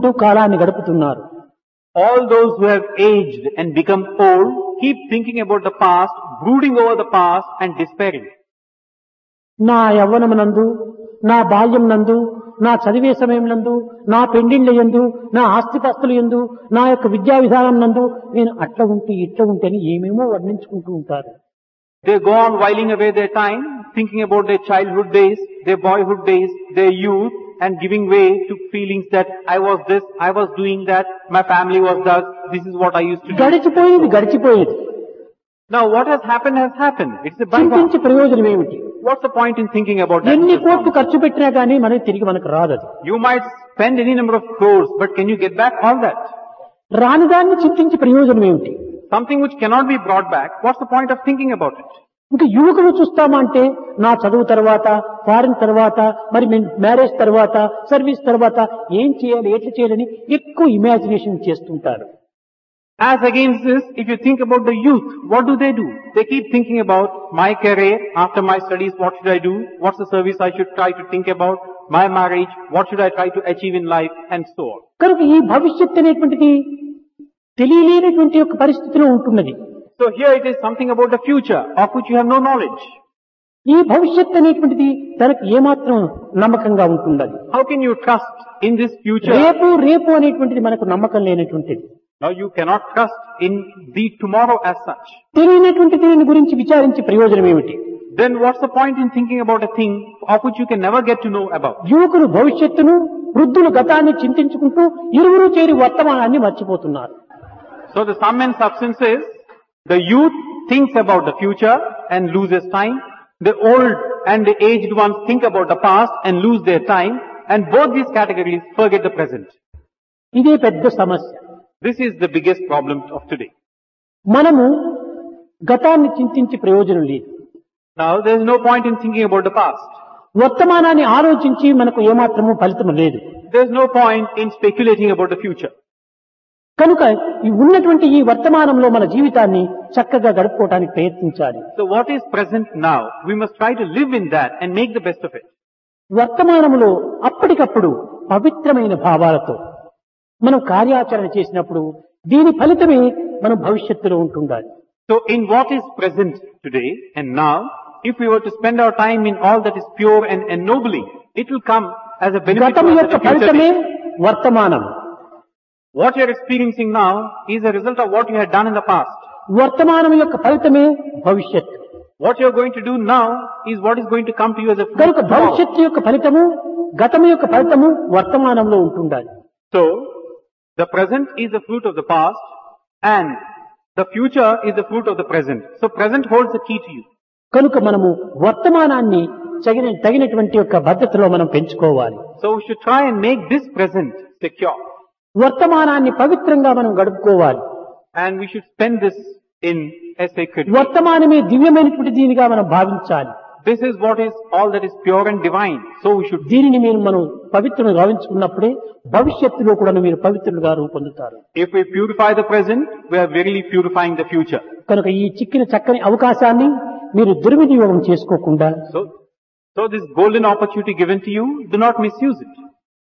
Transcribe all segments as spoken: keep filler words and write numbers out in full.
చింతించుకుంటూ కాలాన్ని గడుపుతున్నారు. All those who have aged and become old keep thinking about the past, brooding over the past and despairing. నా యవ్వనమునందు, నా బాల్యం నందు, నా చదివే సమయం నందు, నా పెండిళ్ళ యందు, నా ఆస్తిపాస్తుల యందు, నా యొక్క విద్యా విధానం నందు నేను అట్లా ఉంటే ఇట్లా ఉంటే అని ఏమేమో వర్ణించుకుంటూ ఉంటారు. They go on whiling away their time, thinking about their childhood days, their boyhood days, their youth, and giving way to feelings that I was this, I was doing that, my family was that, this is what I used to do. గడిచిపోయేది గడిచిపోయేది. Now what has happened has happened. It's a bygone. చింతించి ప్రయోజనం ఏమిటి? What's the point in thinking about that? ఎన్ని కోట్లు ఖర్చు పెట్టినా కానీ మనకి తిరిగి మనకు రాదు. You might spend any number of crores, but can you get back all that? రాని దాన్ని చింతించి ప్రయోజనం ఏమిటి? Something which cannot be brought back, what's the point of thinking about it? ఇంకా యువకులు చూస్తామా అంటే నా చదువు తర్వాత, ఫారిన్ తర్వాత, మరి మ్యారేజ్ తర్వాత, సర్వీస్ తర్వాత ఏం చేయాలి, ఎట్లా చేయాలని ఎక్కువ ఇమాజినేషన్ చేస్తుంటారు. As against this, if you think about the youth, what do they do? They keep thinking about my career, after my studies, what should I do? What's the service I should try to think about? My marriage, what should I try to achieve in life? And so on. కనుక ఈ భవిష్యత్తు అనేటువంటిది తెలియలేనటువంటి ఒక పరిస్థితిలో ఉంటున్నది. So here it is something about the future, of which you have no knowledge. ఈ భవిష్యత్తు అనేటువంటిది తనకు ఏమాత్రం నమ్మకంగా ఉంటున్నది. How can you trust in this future? రేపు రేపు అనేటువంటిది మనకు నమ్మకం లేనటువంటిది. Now you cannot trust in the tomorrow as such. తెలియనటువంటి దీని గురించి విచారించి ప్రయోజనం ఏమిటి? Then what's the point in thinking about a thing of which you can never get to know about? యువకులు భవిష్యత్తును, వృద్ధులు గతాన్ని చింతించుకుంటూ ఇరువురు చేరి వర్తమానాన్ని మర్చిపోతున్నారు. So the sum and substance is, the youth thinks about the future and loses time. The old and the aged ones think about the past and lose their time. And both these categories forget the present. ఇదే పెద్ద సమస్య. This is the biggest problem of today. మనము గతాన్ని చింతించి ప్రయోజనం లేదు. Now there is no point in thinking about the past. వర్తమానాన్ని ఆలోచించి మనకు ఏమాత్రము ఫలితం లేదు. There is no point in speculating about the future. కనుక ఈ ఉన్నటువంటి ఈ వర్తమానంలో మన జీవితాన్ని చక్కగా గడుపుకోవడానికి ప్రయత్నించాలి. So what is present now? We must try to live in that and make the best of it. వర్తమానములో అప్పటికప్పుడు పవిత్రమైన భావాలతో మనం కార్యాచరణ చేసినప్పుడు దీని ఫలితమే మనం భవిష్యత్తులో ఉంటుండాలి. So in what is present today and now, if we were to spend our time in all that is pure and ennobling, it will come as a benefit గతం to us యొక్క in the future. ఫలితమే వర్తమానం. What you are experiencing now is a result of what you had done in the past. వర్తమానం యొక్క ఫలితమే భవిష్యత్తు. What you are going to do now is what is going to come to you as a fruit కనుక tomorrow. భవిష్యత్తు యొక్క ఫలితము, గతం యొక్క ఫలితము వర్తమానంలో ఉంటుండాలి. So, the present is the fruit of the past and the future is the fruit of the present. So present holds the key to you. కనుక మనము వర్తమానాన్ని తగిన తగినటువంటి యొక్క భద్రతలో మనం పెంచుకోవాలి. So we should try and make this present secure. వర్తమానాన్ని పవిత్రంగా మనం గడుపుకోవాలి. And we should spend this in a sacred way. వర్తమానమే దివ్యమైనటువంటి దీనిగా మనం భావించాలి. This is what is all that is pure and divine. So we should. దీనిని మీరు మనం పవిత్రంగా భావించుకున్నప్పుడే భవిష్యత్తులో కూడా మీరు పవిత్రులుగా రూపొందుతారు. If we purify the present, we are verily purifying the future. కనుక ఈ చిక్కిన చక్కని అవకాశాన్ని మీరు దుర్వినియోగం చేసుకోకుండా So, so this golden opportunity given to you, do not misuse it.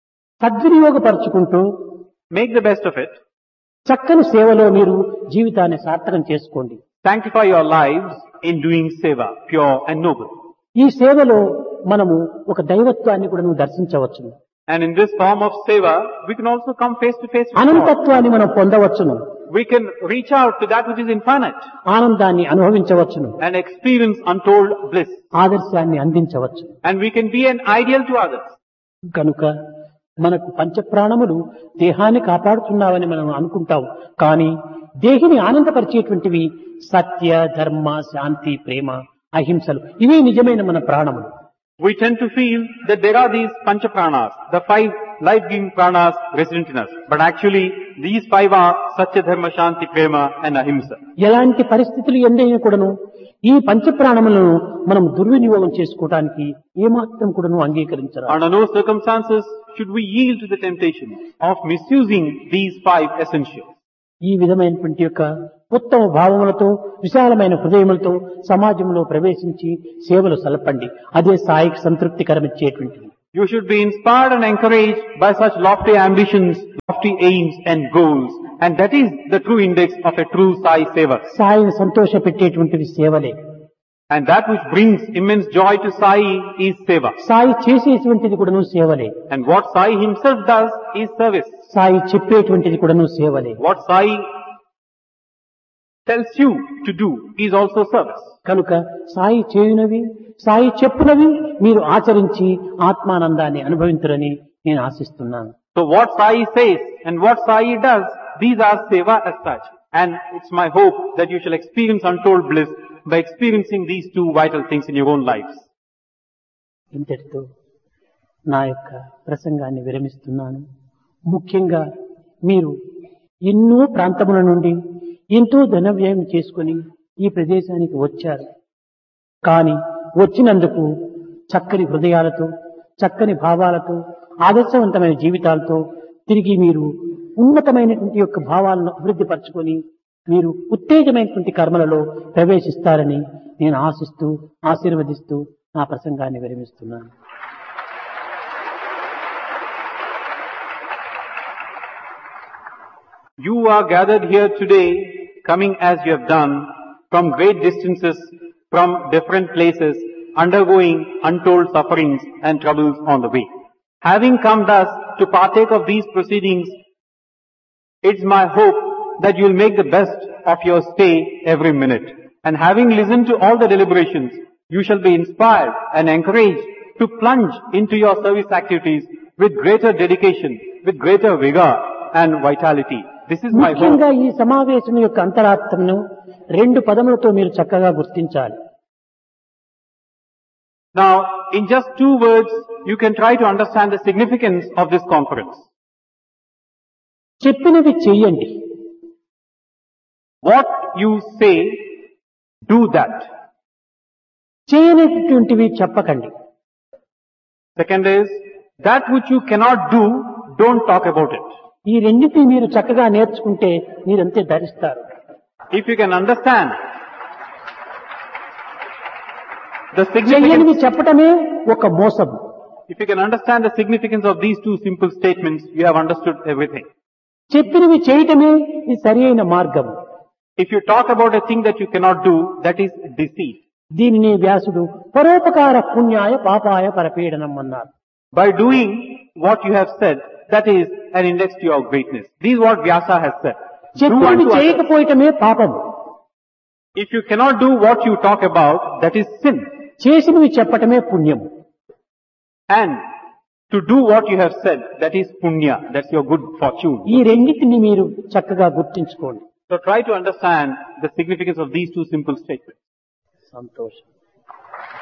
సద్వినియోగపరుచుకుంటూ Make the best of it. చక్కని సేవలో మీరు జీవితాన్ని సార్థకం చేసుకోండి. Sanctify your lives in doing seva, pure and noble. ఈ సేవలో మనము ఒక దైవత్వాన్ని కూడా నువ్వు దర్శించవచ్చును. And in this form of seva, we can also come face to face with God. అనంతత్వాన్ని మనం పొందవచ్చును. We can reach out to that which is infinite ఆనందాన్ని అనుభవించవచ్చును. and experience untold bliss. ఆదర్శాన్ని అందించవచ్చు. And we can be an ideal to others. కనుక మనకు పంచప్రాణములు దేహాన్ని కాపాడుతున్నావని మనం అనుకుంటాం. కానీ దేహిని ఆనందపరిచేటువంటివి సత్య, ధర్మ, శాంతి, ప్రేమ, అహింసలు. ఇవే నిజమైన మన ప్రాణములు. We tend to feel that there are these pancha pranas, the five life-giving pranas resident in us. But actually, these five are satya, dharma, shanti, prema and ahimsa. ఎలాంటి పరిస్థితులు ఎందైనా కూడాను ఈ పంచప్రాణములను మనం దుర్వినియోగం చేసుకోవడానికి ఏమాత్రం కూడాను అంగీకరించరాదు. Under no circumstances should we yield to the temptation of misusing these five essentials. ఈ విధమైనటువంటి యొక్క ఉత్తమ భావములతో విశాలమైన హృదయములతో సమాజంలో ప్రవేశించి సేవలు సలపండి. అదే సాయికి సంతృప్తికరమిచ్చేటువంటిది. You should be inspired and encouraged by such lofty ambitions lofty aims and goals, and that is the true index of a true Sai Sevak. సాయిని సంతోష పెట్టేటువంటివి సేవలే. And that which brings immense joy to Sai is Seva. Sai చేసేటువంటిది కూడాను సేవలే. And what Sai himself does is service. Sai చెప్పేటువంటిది కూడాను సేవలే. What Sai tells you to do is also service. కనుక సాయి చేయునవి, సాయి చెప్పునవి మీరు ఆచరించి ఆత్మానందాన్ని అనుభవించురని నేను ఆశిస్తున్నాను. So what Sai says and what Sai does, these are Seva as such. And it's my hope that you shall experience untold bliss by experiencing these two vital things in your own lives. ఇంతటితో నా యొక్క ప్రసంగాన్ని విరమిస్తున్నాను. ముఖ్యంగా మీరు ఎన్నో ప్రాంతముల నుండి ఎంతో ధన వ్యయం చేసుకుని ఈ ప్రదేశానికి వచ్చారు. కానీ వచ్చినందుకు చక్కని హృదయాలతో, చక్కని భావాలతో, ఆదర్శవంతమైన జీవితాలతో తిరిగి మీరు ఉన్నతమైనటువంటి యొక్క భావాలను అభివృద్ధి పరచుకొని మీరు ఉత్తేజమైనటువంటి కర్మలలో ప్రవేశిస్తారని నేను ఆశిస్తూ ఆశీర్వదిస్తూ నా ప్రసంగాన్ని విరమిస్తున్నాను. You are gathered here today, coming as you have done, from great distances, from different places, undergoing untold sufferings and troubles on the way. Having come thus to partake of these proceedings, it's my hope that you'll make the best of your stay every minute. And having listened to all the deliberations, you shall be inspired and encouraged to plunge into your service activities with greater dedication, with greater vigor and vitality. This is my hope. ముఖ్యంగా ఈ సమావేశం యొక్క అంతరార్థమును రెండు పదములతో మీరు చక్కగా గుర్తించాలి. Now, in just two words, you can try to understand the significance of this conference. చెప్పినవి చెయ్యండి. What you say, do that. చేయనటువంటివి చెప్పకండి. Second is, that which you cannot do, don't talk about it. ఈ రెండింటిని మీరు చక్కగా నేర్చుకుంటే మీరంతే ధరిస్తారు. If you can understand the చెయ్యనివి significance, చెప్పటమే ఒక మోసం. if you can understand the significance of these two simple statements, you have understood everything. చెప్పినవి చేయటమే ఈ సరి అయిన మార్గం. If you talk about a thing that you cannot do, that is deceit. దీనిని వ్యాసుడు పరోపకార పుణ్యాయ పాపాయ పరపీడనం అన్నారు. By doing what you have said, that is an index to your greatness. This is what Vyasa has said. Do చెప్పినవి unto others. చేయకపోవటమే పాపం. If you cannot do what you talk about, that is sin. చేసినవి చెప్పటమే పుణ్యం. And to do what you have said, that is punya. That's your good fortune. ఈ రెండింటిని మీరు చక్కగా గుర్తించుకోండి. So try to understand the significance of these two simple statements. సంతోషం.